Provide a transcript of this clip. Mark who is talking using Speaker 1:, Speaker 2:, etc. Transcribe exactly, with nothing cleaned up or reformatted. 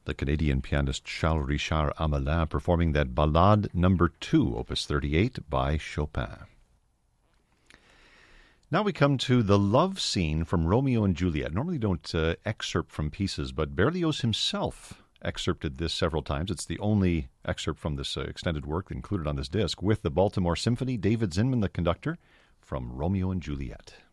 Speaker 1: the Canadian pianist Charles Richard Amelin performing that Ballade number two, opus thirty-eight by Chopin. Now we come to the love scene from Romeo and Juliet. Normally don't uh, excerpt from pieces, but Berlioz himself excerpted this several times. It's the only excerpt from this uh, extended work included on this disc, with the Baltimore Symphony, David Zinman, the conductor, from Romeo and Juliet.